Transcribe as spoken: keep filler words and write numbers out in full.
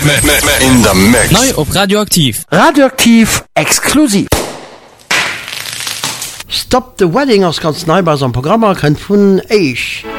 In the mix. Neu op Radioaktiv. Radioaktiv exklusiv. Stop the Wedding aus ganz Neubers am Programmer kennt vun Eich.